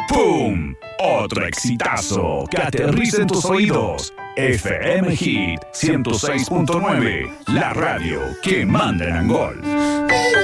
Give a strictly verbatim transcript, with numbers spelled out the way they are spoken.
¡Pum! Otro exitazo que aterriza en tus oídos. F M Hit ciento seis punto nueve, la radio que manda en Angol.